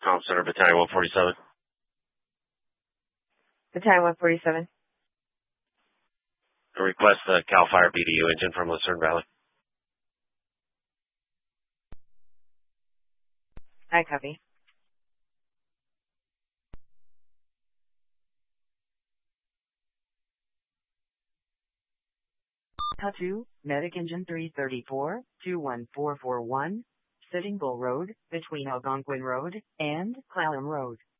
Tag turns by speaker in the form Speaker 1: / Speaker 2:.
Speaker 1: Comm Center, Battalion 147.
Speaker 2: Battalion 147.
Speaker 1: Request the CAL FIRE BDU engine from Lucerne Valley.
Speaker 2: I copy.
Speaker 3: Hatu, Medic Engine 334, 21441, Sitting Bull Road, between Algonquin Road and Clallam Road.